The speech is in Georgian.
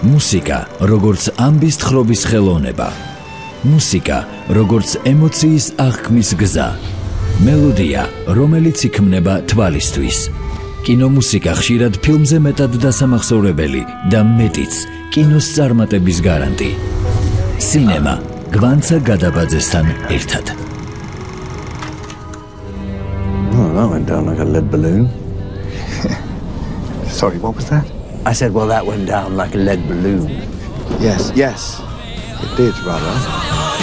მუსიკა, როგორც ამბის თხრობის ხელოვნება. მუსიკა, როგორც ემოციის აღქმის გზა. მელოდია, რომელიც იქმნება თვალისთვის. კინომუსიკა ხშირად ფილმზე მეტად დასამახსოვრებელი და მეტიც კინოს წარმატების გარანტი. სინემა გვანცა გადაბაძესთან ერთად. Oh, that went down like a lead balloon. Sorry, what was that? I said, well, that went down like a lead balloon. Yes, it did, rather.